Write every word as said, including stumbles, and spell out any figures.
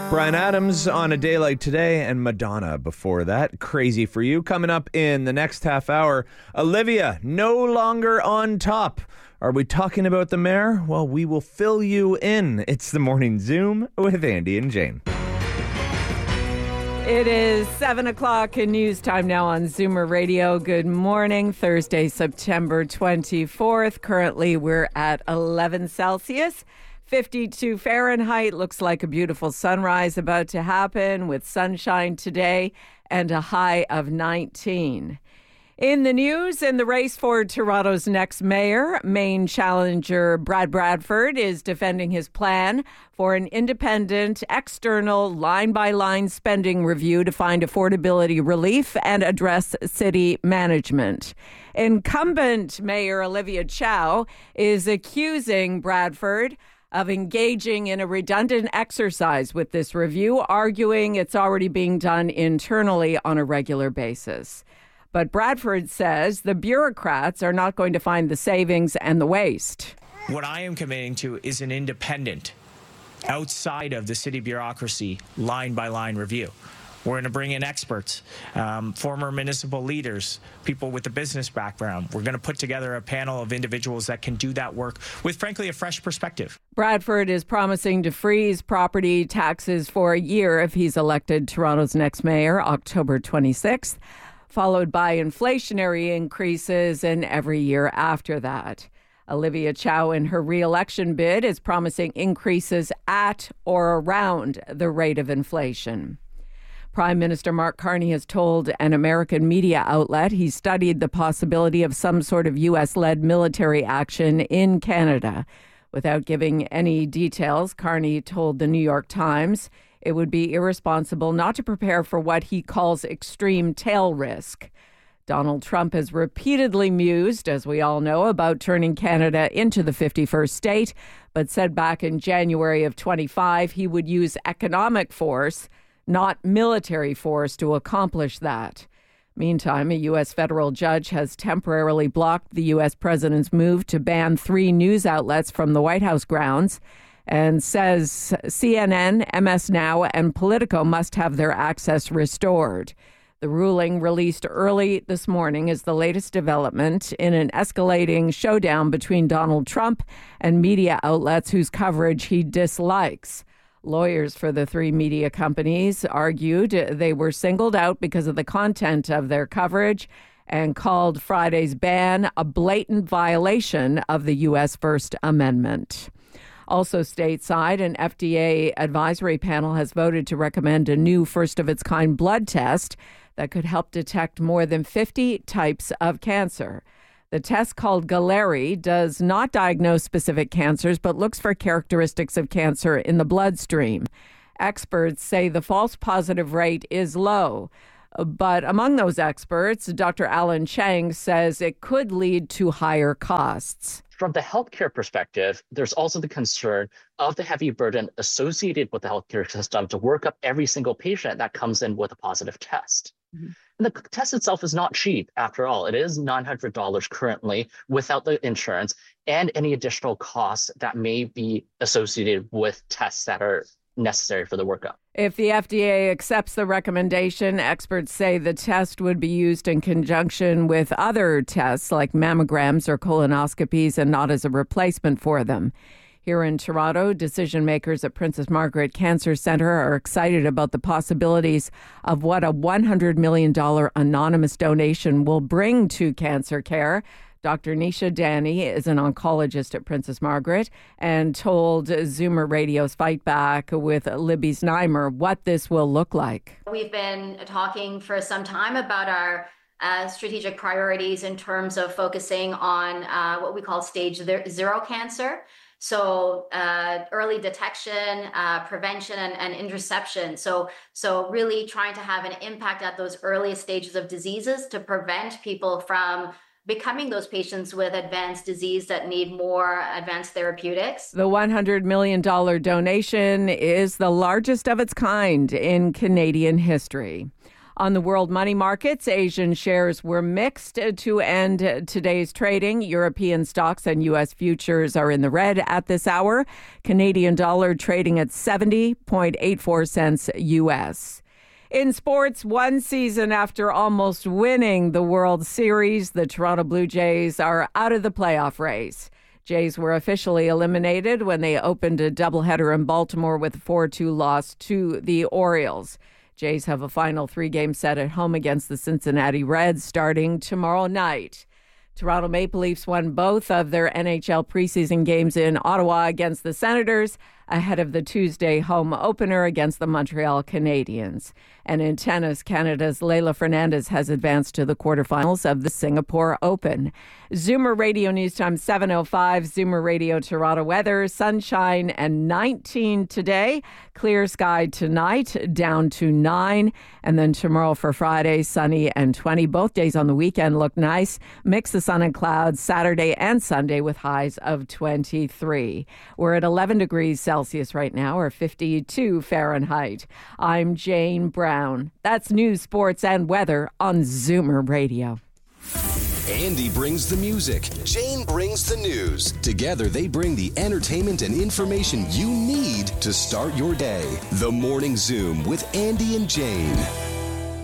Bryan Adams on a day like today, and Madonna before that. Crazy for You. Coming up in the next half hour, Olivia, no longer on top. Are we talking about the mayor? Well, we will fill you in. It's the Morning Zoom with Andy and Jane. It is seven o'clock in news time now on Zoomer Radio. Good morning, Thursday, September twenty-fourth. Currently, we're at eleven Celsius. fifty-two Fahrenheit. Looks like a beautiful sunrise about to happen with sunshine today and a high of nineteen. In the news, in the race for Toronto's next mayor, Maine challenger Brad Bradford is defending his plan for an independent, external, line-by-line spending review to find affordability relief and address city management. Incumbent Mayor Olivia Chow is accusing Bradford of engaging in a redundant exercise with this review, arguing it's already being done internally on a regular basis. But Bradford says the bureaucrats are not going to find the savings and the waste. What I am committing to is an independent, outside of the city bureaucracy, line-by-line review. We're going to bring in experts, um, former municipal leaders, people with a business background. We're going to put together a panel of individuals that can do that work with, frankly, a fresh perspective. Bradford is promising to freeze property taxes for a year if he's elected Toronto's next mayor, October twenty-sixth, followed by inflationary increases in every year after that. Olivia Chow, in her re-election bid, is promising increases at or around the rate of inflation. Prime Minister Mark Carney has told an American media outlet he studied the possibility of some sort of U S-led military action in Canada. Without giving any details, Carney told the New York Times it would be irresponsible not to prepare for what he calls extreme tail risk. Donald Trump has repeatedly mused, as we all know, about turning Canada into the fifty-first state, but said back in January of twenty-five he would use economic force, not military force, to accomplish that. Meantime, a U S federal judge has temporarily blocked the U S president's move to ban three news outlets from the White House grounds and says C N N, M S Now, and Politico must have their access restored. The ruling, released early this morning, is the latest development in an escalating showdown between Donald Trump and media outlets whose coverage he dislikes. Lawyers for the three media companies argued they were singled out because of the content of their coverage and called Friday's ban a blatant violation of the U S First Amendment. Also stateside, an F D A advisory panel has voted to recommend a new first-of-its-kind blood test that could help detect more than fifty types of cancer. The test, called Galleri, does not diagnose specific cancers, but looks for characteristics of cancer in the bloodstream. Experts say the false positive rate is low. But among those experts, Doctor Alan Chang says it could lead to higher costs. From the healthcare perspective, there's also the concern of the heavy burden associated with the healthcare system to work up every single patient that comes in with a positive test. Mm-hmm. And the test itself is not cheap, after all. It is nine hundred dollars currently without the insurance and any additional costs that may be associated with tests that are necessary for the workup. If the F D A accepts the recommendation, experts say the test would be used in conjunction with other tests like mammograms or colonoscopies and not as a replacement for them. Here in Toronto, decision makers at Princess Margaret Cancer Centre are excited about the possibilities of what a one hundred million dollars anonymous donation will bring to cancer care. Doctor Nisha Danny is an oncologist at Princess Margaret and told Zoomer Radio's Fight Back with Libby Znaimer what this will look like. We've been talking for some time about our uh, strategic priorities in terms of focusing on uh, what we call stage zero cancer. So uh, early detection, uh, prevention, and, and interception. So, so really trying to have an impact at those earliest stages of diseases to prevent people from becoming those patients with advanced disease that need more advanced therapeutics. The one hundred million dollars donation is the largest of its kind in Canadian history. On the world money markets, Asian shares were mixed to end today's trading. European stocks and U S futures are in the red at this hour. Canadian dollar trading at seventy point eight four cents U S. In sports, one season after almost winning the World Series, the Toronto Blue Jays are out of the playoff race. Jays were officially eliminated when they opened a doubleheader in Baltimore with a four two loss to the Orioles. Jays have a final three-game set at home against the Cincinnati Reds starting tomorrow night. Toronto Maple Leafs won both of their N H L preseason games in Ottawa against the Senators ahead of the Tuesday home opener against the Montreal Canadiens. And in tennis, Canada's Leylah Fernandez has advanced to the quarterfinals of the Singapore Open. Zoomer Radio News Time seven oh five, Zoomer Radio Toronto weather, sunshine and nineteen today, clear sky tonight, down to nine, and then tomorrow for Friday, sunny and twenty. Both days on the weekend look nice. Mix of sun and clouds Saturday and Sunday with highs of twenty-three. We're at eleven degrees Celsius right now, or fifty-two Fahrenheit. I'm Jane Brown. That's news, sports, and weather on Zoomer Radio. Andy brings the music. Jane brings the news. Together, they bring the entertainment and information you need to start your day. The Morning Zoom with Andy and Jane.